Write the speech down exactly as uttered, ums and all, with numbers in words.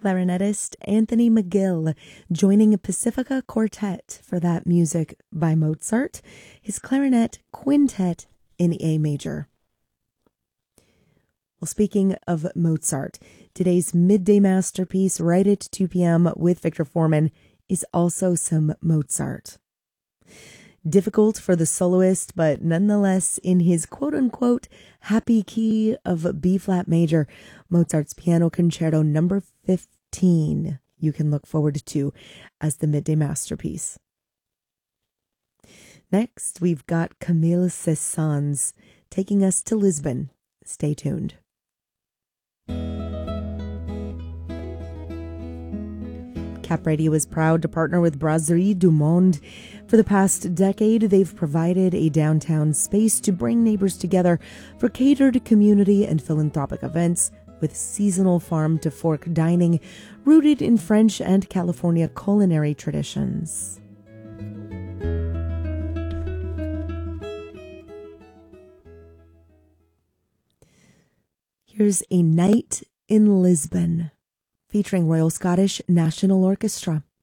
clarinetist Anthony McGill joining a Pacifica Quartet for that music by Mozart, his clarinet quintet in A major. Well, speaking of Mozart, today's midday masterpiece right at two p.m. with Victor Foreman is also some Mozart. Difficult for the soloist, but nonetheless in his quote-unquote happy key of B-flat major, Mozart's Piano Concerto number fifteen you can look forward to as the midday masterpiece. Next, we've got Camille Saint-Saëns taking us to Lisbon. Stay tuned. Cap Radio is proud to partner with Brasserie du Monde. For the past decade, they've provided a downtown space to bring neighbors together for catered community and philanthropic events with seasonal farm-to-fork dining rooted in French and California culinary traditions. Here's A Night in Lisbon, featuring Royal Scottish National Orchestra.